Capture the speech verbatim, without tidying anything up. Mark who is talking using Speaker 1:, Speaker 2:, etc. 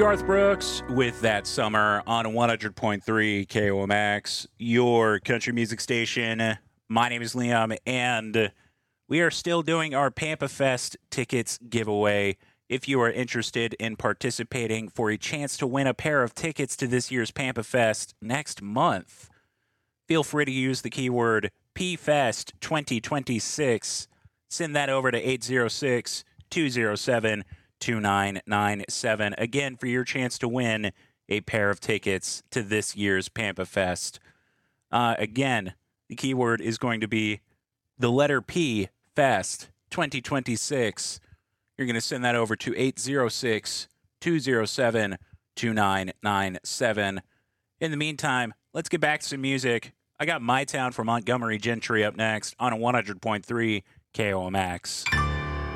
Speaker 1: Garth Brooks with That Summer on one hundred point three K O M X, your country music station. My name is Liam, and we are still doing our Pampa Fest tickets giveaway. If you are interested in participating for a chance to win a pair of tickets to this year's Pampa Fest next month, feel free to use the keyword P Fest twenty twenty-six. Send that over to eight zero six, two zero seven, two nine nine seven. Again, for your chance to win a pair of tickets to this year's Pampa Fest. Uh, again, the keyword is going to be the letter P, Fest twenty twenty-six. You're going to send that over to eight zero six, two zero seven, two nine nine seven. In the meantime, let's get back to some music. I got My Town from Montgomery Gentry up next on one hundred point three K O M X.